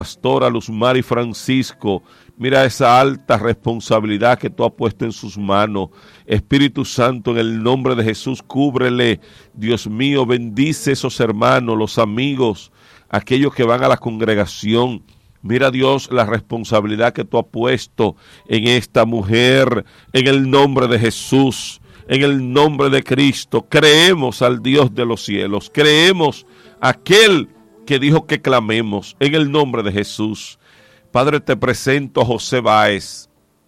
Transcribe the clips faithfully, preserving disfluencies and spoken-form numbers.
pastora Luzmar y Francisco. Mira esa alta responsabilidad que tú has puesto en sus manos. Espíritu Santo, en el nombre de Jesús, cúbrele. Dios mío, bendice esos hermanos, los amigos, aquellos que van a la congregación. Mira, Dios, la responsabilidad que tú has puesto en esta mujer, en el nombre de Jesús, en el nombre de Cristo. Creemos al Dios de los cielos, creemos a aquel que dijo que clamemos, en el nombre de Jesús. Padre, te presento a José Báez,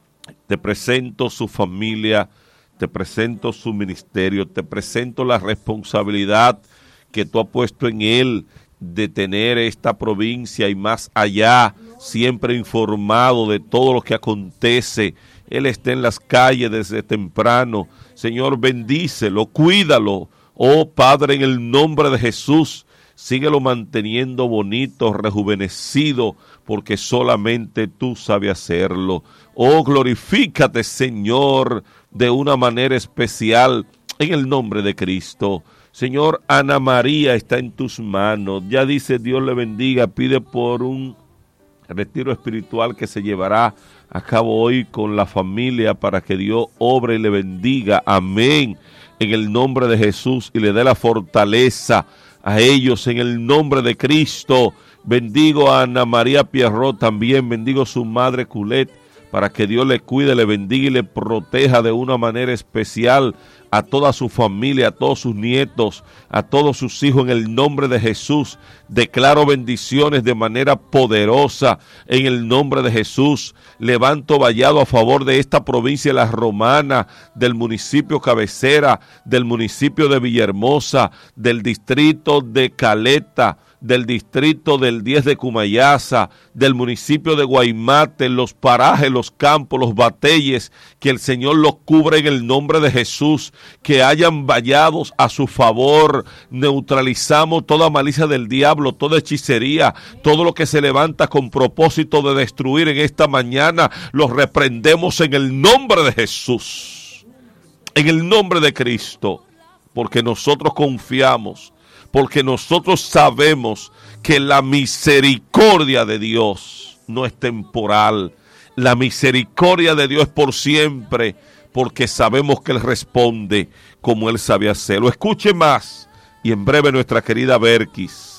te presento su familia, te presento su ministerio, te presento la responsabilidad que tú has puesto en él de tener esta provincia y más allá, siempre informado de todo lo que acontece. Él está en las calles desde temprano. Señor, bendícelo, cuídalo. Oh Padre, en el nombre de Jesús, síguelo manteniendo bonito, rejuvenecido, porque solamente tú sabes hacerlo. Oh, glorifícate, Señor, de una manera especial, en el nombre de Cristo. Señor, Ana María está en tus manos. Ya dice, Dios le bendiga, pide por un retiro espiritual que se llevará a cabo hoy con la familia para que Dios obre y le bendiga. Amén. En el nombre de Jesús, y le dé la fortaleza a ellos en el nombre de Cristo. Bendigo a Ana María Pierrot también, bendigo a su madre Culet, para que Dios le cuide, le bendiga y le proteja de una manera especial a toda su familia, a todos sus nietos, a todos sus hijos, en el nombre de Jesús. Declaro bendiciones de manera poderosa en el nombre de Jesús. Levanto vallado a favor de esta provincia de La Romana, del municipio Cabecera, del municipio de Villahermosa, del distrito de Caleta, del distrito del diez de Cumayasa, del municipio de Guaymate, los parajes, los campos, los bateyes, que el Señor los cubre en el nombre de Jesús, que hayan vallados a su favor. Neutralizamos toda malicia del diablo, toda hechicería, todo lo que se levanta con propósito de destruir en esta mañana, los reprendemos en el nombre de Jesús, en el nombre de Cristo, porque nosotros confiamos, porque nosotros sabemos que la misericordia de Dios no es temporal. La misericordia de Dios es por siempre, porque sabemos que Él responde como Él sabe hacerlo. Escuche más, y en breve nuestra querida Berkis.